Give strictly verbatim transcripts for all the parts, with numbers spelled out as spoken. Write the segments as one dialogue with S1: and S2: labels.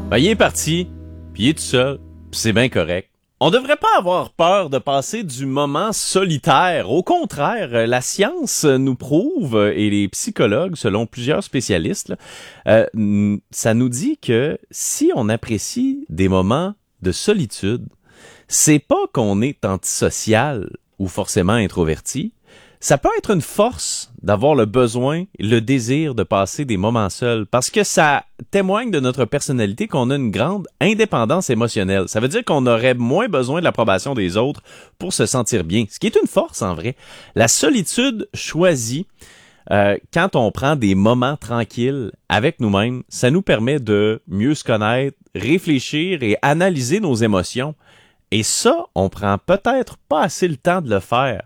S1: Ben, il est parti, puis il est tout seul, puis c'est bien correct. On devrait pas avoir peur de passer du moment solitaire. Au contraire, la science nous prouve, et les psychologues, selon plusieurs spécialistes, là, euh, ça nous dit que si on apprécie des moments de solitude, c'est pas qu'on est antisocial ou forcément introverti. Ça peut être une force d'avoir le besoin, le désir de passer des moments seuls parce que ça témoigne de notre personnalité qu'on a une grande indépendance émotionnelle. Ça veut dire qu'on aurait moins besoin de l'approbation des autres pour se sentir bien, ce qui est une force en vrai. La solitude choisie, euh, quand on prend des moments tranquilles avec nous-mêmes, ça nous permet de mieux se connaître, réfléchir et analyser nos émotions. Et ça, on prend peut-être pas assez le temps de le faire.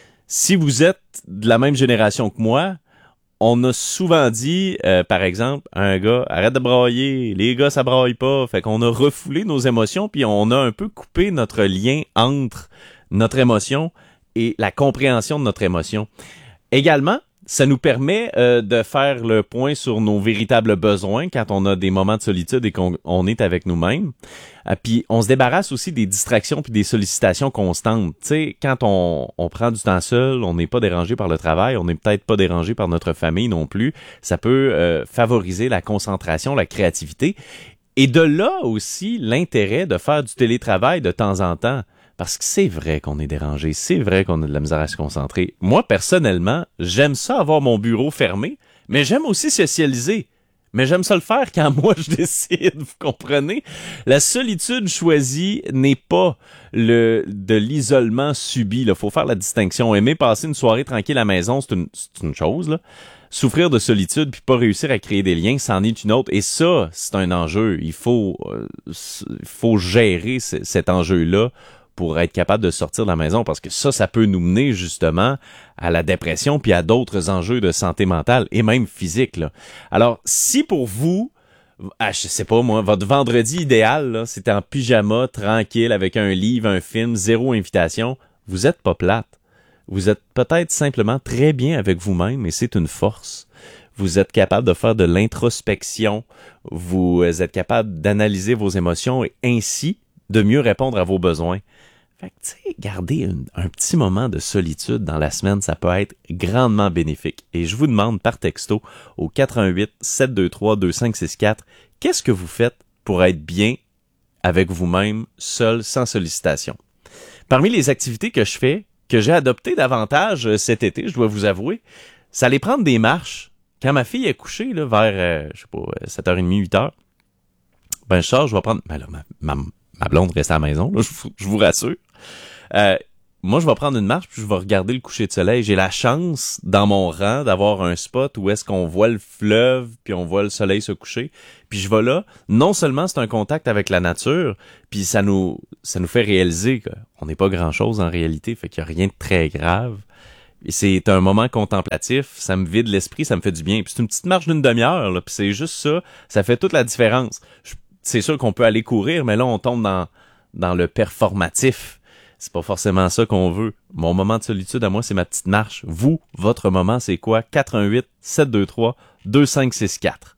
S1: Si vous êtes de la même génération que moi, on a souvent dit, euh, par exemple, à un gars, arrête de brailler, les gars, ça braille pas. Fait qu'on a refoulé nos émotions, puis on a un peu coupé notre lien entre notre émotion et la compréhension de notre émotion. Également, ça nous permet euh, de faire le point sur nos véritables besoins quand on a des moments de solitude et qu'on on est avec nous-mêmes. Euh, puis on se débarrasse aussi des distractions puis des sollicitations constantes. Tu sais, quand on, on prend du temps seul, on n'est pas dérangé par le travail, on n'est peut-être pas dérangé par notre famille non plus. Ça peut euh, favoriser la concentration, la créativité. Et de là aussi l'intérêt de faire du télétravail de temps en temps. Parce que c'est vrai qu'on est dérangé, c'est vrai qu'on a de la misère à se concentrer. Moi, personnellement, j'aime ça avoir mon bureau fermé, mais j'aime aussi socialiser. Mais j'aime ça le faire quand moi je décide, vous comprenez? La solitude choisie n'est pas le de l'isolement subi. Il faut faire la distinction. Aimer passer une soirée tranquille à la maison, c'est une, c'est une chose, là. Souffrir de solitude puis pas réussir à créer des liens, c'en est une autre. Et ça, c'est un enjeu. Il faut, euh, il faut gérer c- cet enjeu-là pour être capable de sortir de la maison, parce que ça, ça peut nous mener justement à la dépression puis à d'autres enjeux de santé mentale et même physique, là. Alors, si pour vous, ah, je sais pas moi, votre vendredi idéal, là, c'est en pyjama, tranquille, avec un livre, un film, zéro invitation, vous êtes pas plate. Vous êtes peut-être simplement très bien avec vous-même et c'est une force. Vous êtes capable de faire de l'introspection, vous êtes capable d'analyser vos émotions et ainsi de mieux répondre à vos besoins. Fait que, tu sais, garder une, un petit moment de solitude dans la semaine, ça peut être grandement bénéfique. Et je vous demande par texto au quatre un huit, sept deux trois, deux cinq six quatre, qu'est-ce que vous faites pour être bien avec vous-même, seul, sans sollicitation? Parmi les activités que je fais, que j'ai adoptées davantage cet été, je dois vous avouer, c'est aller prendre des marches. Quand ma fille est couchée, là, vers, euh, je sais pas, sept heures trente, huit heures, ben, je sors, je vais prendre, ben là, ma, ma, ma blonde reste à la maison, là, je, vous, je vous rassure. Euh, moi, je vais prendre une marche puis je vais regarder le coucher de soleil. J'ai la chance, dans mon rang, d'avoir un spot où est-ce qu'on voit le fleuve puis on voit le soleil se coucher. Puis je vais là. Non seulement c'est un contact avec la nature, puis ça nous ça nous fait réaliser qu'on n'est pas grand-chose en réalité, fait qu'il y a rien de très grave. Et c'est un moment contemplatif, ça me vide l'esprit, ça me fait du bien. Puis c'est une petite marche d'une demi-heure, là, puis c'est juste ça, ça fait toute la différence. Je, c'est sûr qu'on peut aller courir, mais là, on tombe dans dans le performatif. C'est pas forcément ça qu'on veut. Mon moment de solitude à moi, c'est ma petite marche. Vous, votre moment, c'est quoi? quatre un huit, sept deux trois, deux cinq six quatre.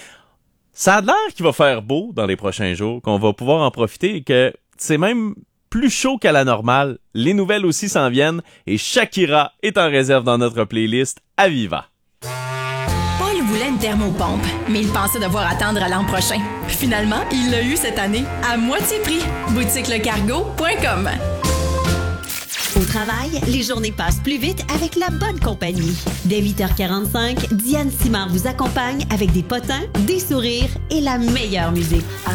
S1: Ça a l'air qu'il va faire beau dans les prochains jours, qu'on va pouvoir en profiter et que c'est même plus chaud qu'à la normale. Les nouvelles aussi s'en viennent et Shakira est en réserve dans notre playlist Aviva.
S2: Paul voulait une thermopompe, mais il pensait devoir attendre à l'an prochain. Finalement, il l'a eu cette année, à moitié prix. boutique le cargo point com.
S3: Au travail, les journées passent plus vite avec la bonne compagnie. Dès huit heures quarante-cinq, Diane Simard vous accompagne avec des potins, des sourires et la meilleure musique.